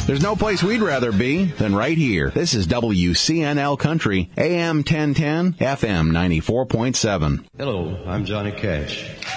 There's no place we'd rather be than right here. This is WCNL Country, AM 1010, FM 94.7. Hello, I'm Johnny Cash.